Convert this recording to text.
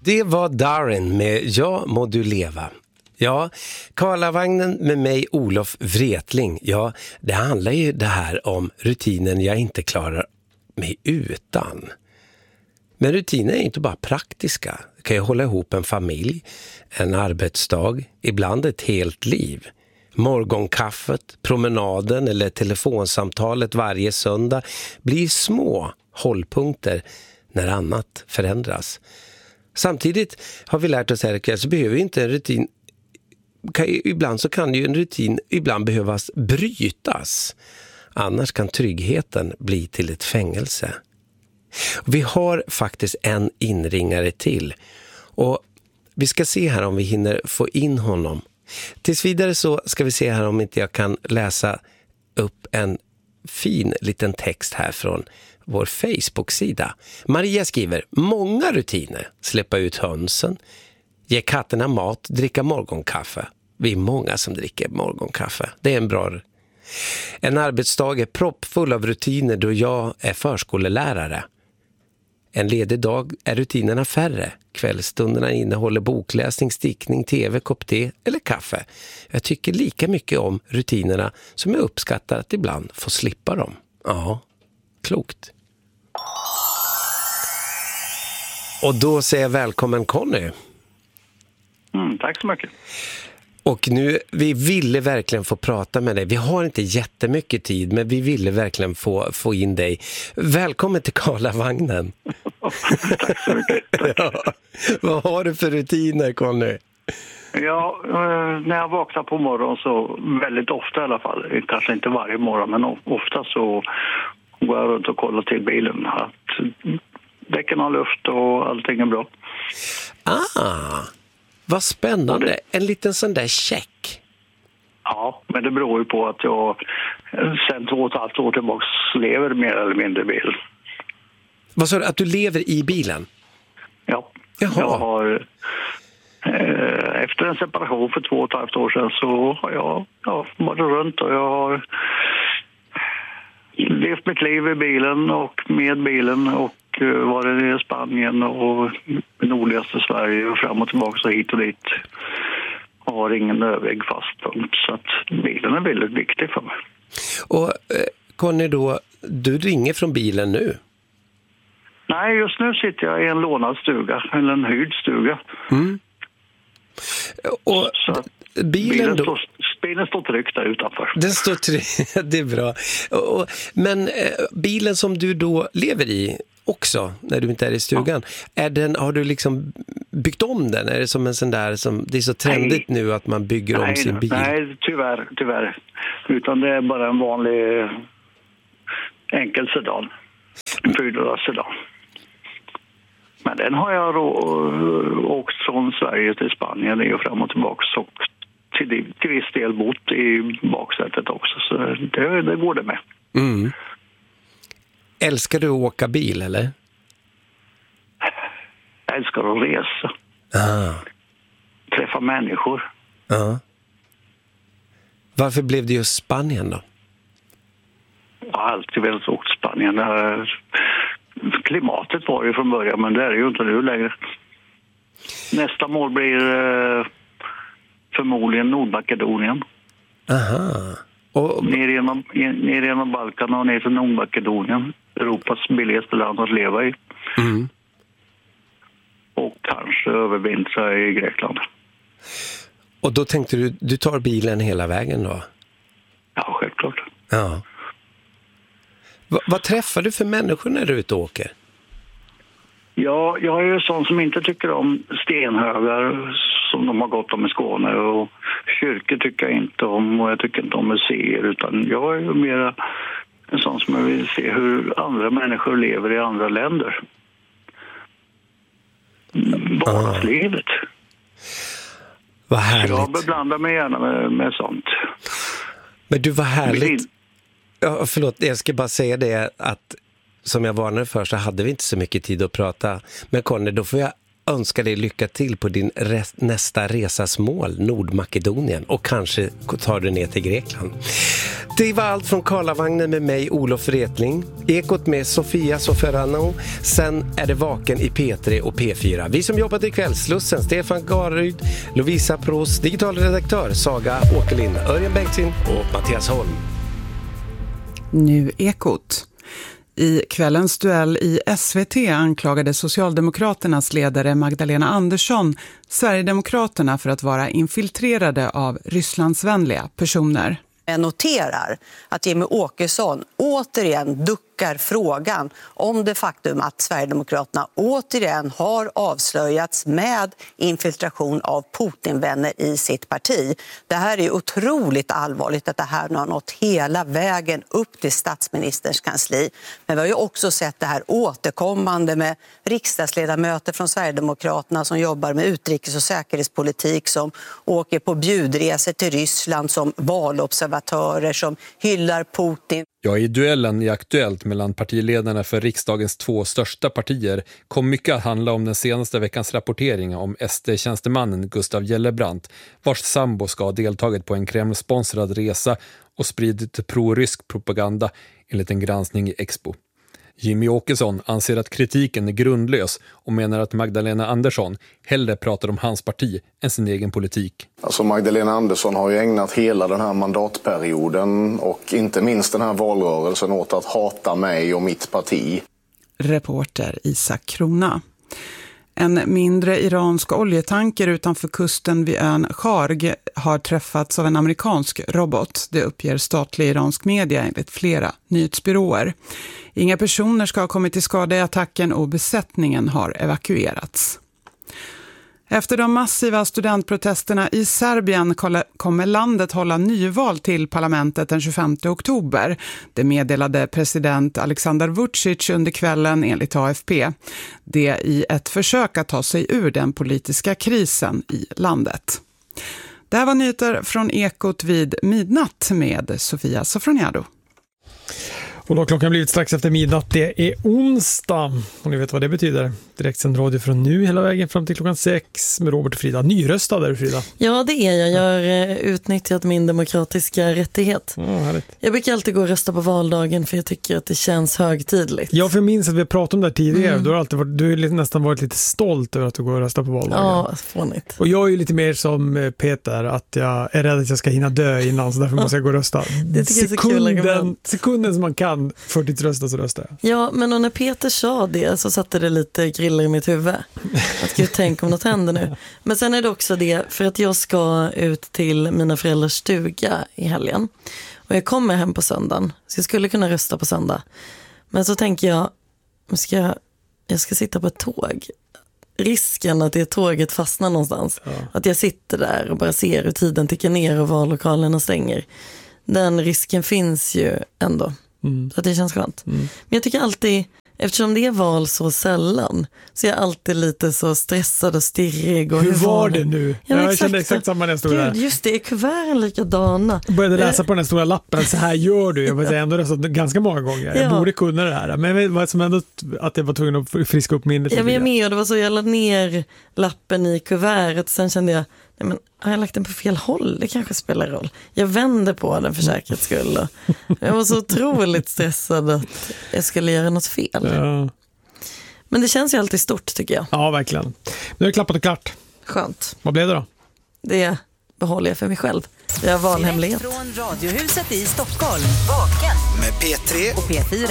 Det var Darin med Ja må du leva. Ja, Karlavagnen med mig Olof Wretling. Ja, det handlar ju det här om rutinen jag inte klarar mig utan. Men rutiner är inte bara praktiska. Det kan ju hålla ihop en familj, en arbetsdag, ibland ett helt liv. Morgonkaffet, promenaden eller telefonsamtalet varje söndag blir små hållpunkter när annat förändras. Samtidigt har vi lärt oss här att så behöver inte en rutin, ibland så kan ju en rutin ibland behövas brytas. Annars kan tryggheten bli till ett fängelse. Vi har faktiskt en inringare till och vi ska se här om vi hinner få in honom. Tills vidare så ska vi se här om inte jag kan läsa upp en fin liten text här från vår Facebook-sida. Maria skriver: många rutiner. Släppa ut hönsen, ge katterna mat, dricka morgonkaffe. Vi är många som dricker morgonkaffe. Det är en bra. En arbetsdag är proppfull av rutiner då jag är förskolelärare. En ledig dag är rutinerna färre. Kvällsstunderna innehåller bokläsning, stickning, tv, kopp te eller kaffe. Jag tycker lika mycket om rutinerna som jag uppskattar att ibland få slippa dem. Ja, klokt. Och då säger jag välkommen Conny. Tack så mycket. Och nu, vi ville verkligen få prata med dig. Vi har inte jättemycket tid, men vi ville verkligen få in dig. Välkommen till Karlavagnen. Tack så mycket. Tack. Ja. Vad har du för rutiner, Conny? Ja, när jag vaknar på morgonen så väldigt ofta i alla fall. Kanske inte varje morgon, men ofta så går jag runt och kollar till bilen. Att däcken har luft och allting är bra. Vad spännande. En liten sån där check. Ja, men det beror ju på att jag sen 2,5 år tillbaka lever mer eller mindre i bilen. Vad sa du? Att du lever i bilen? Ja. Jaha. Jag har efter en separation för 2,5 år sedan så har jag varit runt och jag har levt mitt liv i bilen och med bilen och varit i Spanien och nordligaste Sverige och fram och tillbaka så hit och dit. Jag har ingen övrig fastpunkt så att bilen är väldigt viktig för mig. Och Conny då, du ringer från bilen nu? Nej, just nu sitter jag i en lånad stuga eller en hyrd stuga. Mm. Och bilen då? Bilen står tryggt där utanför. Den står tryggt, det är bra. Men bilen som du då lever i också, när du inte är i stugan, har du liksom byggt om den? Är det som en sån där, som det är så trendigt nu att man bygger om sin bil? Nej, tyvärr. Utan det är bara en vanlig enkel sedan. En 4-dörrars sedan. Men den har jag åkt från Sverige till Spanien och fram och tillbaka och till viss del bott i baksätet också. Så det går det med. Mm. Älskar du att åka bil, eller? Jag älskar att resa. Träffa människor. Varför blev det just Spanien då? Jag har alltid velat åka till Spanien. Klimatet var ju från början, men det är ju inte nu längre. Nästa mål blir förmodligen Nordmakedonien. Aha. Ner genom Balkan och ner till Nordmakedonien. Europas billigaste land att leva i. Mm. Och kanske övervintra i Grekland. Och då tänkte du tar bilen hela vägen då? Ja, självklart. Ja. Vad träffar du för människor när du är ute och åker? Ja, jag är ju sån som inte tycker om stenhögar som de har gått om i Skåne, och kyrkor tycker jag inte om, och jag tycker inte om museer, utan jag är ju mer en sån som vill se hur andra människor lever i andra länder. Vardagslivet. Vad härligt. Jag beblandar mig gärna med sånt. Men du, vad härligt. Ja, förlåt, jag ska bara säga det att som jag varnade för så hade vi inte så mycket tid att prata. Men Conny, då får jag önskar dig lycka till på din nästa resas mål, Nordmakedonien, och kanske tar du ner till Grekland. Det var allt från Karlavagnen med mig, Olof Wretling. Ekot med Sofia Soferano. Sen är det Vaken i P3 och P4. Vi som jobbat i Kvällslussen, Stefan Garryd, Lovisa Pros, digitalredaktör Saga Åkerlind, Örjan Bengtzing och Mattias Holm. Nu Ekot. I kvällens duell i SVT anklagade Socialdemokraternas ledare Magdalena Andersson Sverigedemokraterna för att vara infiltrerade av Rysslandsvänliga personer. Jag noterar att Jimmie Åkesson återigen duckar frågan om det faktum att Sverigedemokraterna återigen har avslöjats med infiltration av Putinvänner i sitt parti. Det här är otroligt allvarligt att det här nu har nått hela vägen upp till statsministerns kansli. Men vi har ju också sett det här återkommande med riksdagsledamöter från Sverigedemokraterna som jobbar med utrikes- och säkerhetspolitik, som åker på bjudresor till Ryssland som valobservatörer, som hyllar Putin. Ja, i duellen i Aktuellt mellan partiledarna för riksdagens 2 största partier kom mycket att handla om den senaste veckans rapportering om SD-tjänstemannen Gustav Gellebrand, vars sambo ska ha deltagit på en Kreml-sponsrad resa och spridit pro-rysk propaganda enligt en granskning i Expo. Jimmie Åkesson anser att kritiken är grundlös och menar att Magdalena Andersson hellre pratar om hans parti än sin egen politik. Alltså Magdalena Andersson har ju ägnat hela den här mandatperioden och inte minst den här valrörelsen åt att hata mig och mitt parti. Reporter Isak Krona. En mindre iransk oljetanker utanför kusten vid ön Kharg har träffats av en amerikansk robot. Det uppger statlig iransk media enligt flera nyhetsbyråer. Inga personer ska ha kommit till skada i attacken och besättningen har evakuerats. Efter de massiva studentprotesterna i Serbien kommer landet hålla nyval till parlamentet den 25 oktober. Det meddelade president Aleksandar Vučić under kvällen enligt AFP. Det i ett försök att ta sig ur den politiska krisen i landet. Det här var nyheter från Ekot vid midnatt med Sofia Sofroniado. Och då har klockan blivit strax efter midnatt. Det är onsdag. Och ni vet vad det betyder. Direktsänd radio från nu hela vägen fram till klockan 6 med Robert och Frida. Nyröstad är du, Frida? Ja, det är jag. Jag har utnyttjat min demokratiska rättighet. Härligt. Jag brukar alltid gå och rösta på valdagen för jag tycker att det känns högtidligt. Jag minns att vi pratade om det här tidigare. Du har nästan varit lite stolt över att du går och rösta på valdagen. Ja, fånigt. Och jag är ju lite mer som Peter, att jag är rädd att jag ska hinna dö innan, så därför måste jag gå och rösta. Det tycker jag är så kul argument. Sekunden som man kan för ditt rösta så röstar jag. Ja, men när Peter sa det så satte det lite griller i mitt huvud. Att gud, tänk om något händer nu. Men sen är det också det, för att jag ska ut till mina föräldrars stuga i helgen. Och jag kommer hem på söndagen. Så jag skulle kunna rösta på söndag. Men så tänker jag ska sitta på ett tåg. Risken att det tåget fastnar någonstans. Ja. Att jag sitter där och bara ser hur tiden tickar ner och vallokalerna stänger. Den risken finns ju ändå. Så att det känns skönt. Men jag tycker alltid, eftersom det är val så sällan, så är jag alltid lite så stressad och stirrig. Och hur var det nu? Jag kände exakt samma när jag stod där. Just det, är kuverten likadana. Jag började läsa på den här stora lappen, så här gör du. Jag var ändå röstat ganska många gånger. Jag borde kunna det här. Men vad som ändå att jag var tvungen att friska upp minnet. Jag var med och det var så, jag lade ner lappen i kuvertet. Sen kände jag, nej men har jag lagt den på fel håll? Det kanske spelar roll. Jag vände på den för säkerhets skull. Jag var så otroligt stressad att jag skulle göra något fel. Ja. Men det känns ju alltid stort, tycker jag. Ja, verkligen. Nu är det klappat och klart. Skönt. Vad blev det då? Det behåller jag för mig själv. Jag har valhemlighet. Från Radiohuset i Stockholm. Vaken. Med P3 och P4.